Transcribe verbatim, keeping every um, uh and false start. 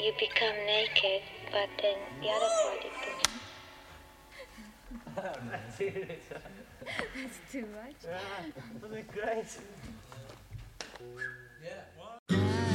you become naked, but then the other part it becomes. That's it. That's too much. Yeah, wasn't it great? Yeah.